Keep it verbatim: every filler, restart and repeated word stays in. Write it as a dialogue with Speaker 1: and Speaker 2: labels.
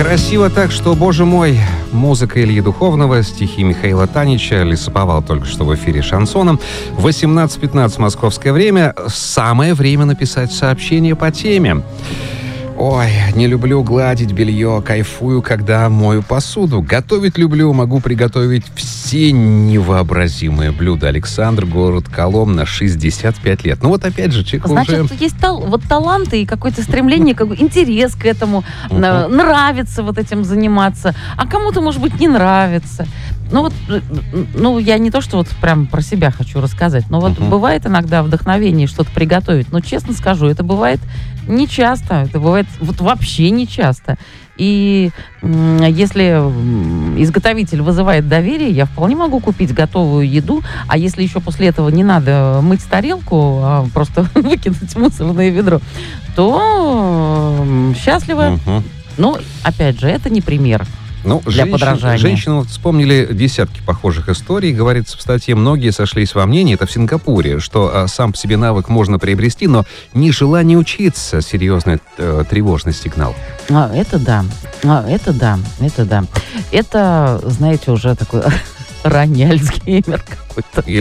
Speaker 1: Красиво так, что, боже мой, музыка Ильи Духовного, стихи Михаила Танича, лесоповал только что в эфире шансоном. восемнадцать пятнадцать московское время. Самое время написать сообщение по теме. Ой, не люблю гладить белье, кайфую, когда мою посуду. Готовить люблю, могу приготовить все невообразимые блюда. Александр, город Коломна, шестьдесят пять лет. Ну вот опять же, человек
Speaker 2: Значит,
Speaker 1: уже...
Speaker 2: есть тал- вот таланты и какое-то стремление, как бы интерес к этому, uh-huh. нравится вот этим заниматься, а кому-то, может быть, не нравится. Ну вот, ну я не то, что вот прям про себя хочу рассказать, но вот uh-huh. бывает иногда вдохновение что-то приготовить, но честно скажу, это бывает не часто, это бывает вот вообще не часто. И м, если изготовитель вызывает доверие, я вполне могу купить готовую еду, а если еще после этого не надо мыть тарелку, а просто выкинуть в мусорное ведро, то м, счастливо. Uh-huh. Но, опять же, это не пример.
Speaker 1: Ну,
Speaker 2: для
Speaker 1: женщин,
Speaker 2: подражания.
Speaker 1: Женщины вот вспомнили десятки похожих историй. Говорится в статье, многие сошлись во мнении, это в Сингапуре, что а, сам по себе навык можно приобрести, но нежелание учиться — серьезный э, тревожный сигнал.
Speaker 2: А, это да. А, это да. Это да. Это, знаете, уже такой ранний Альцгеймер какой-то.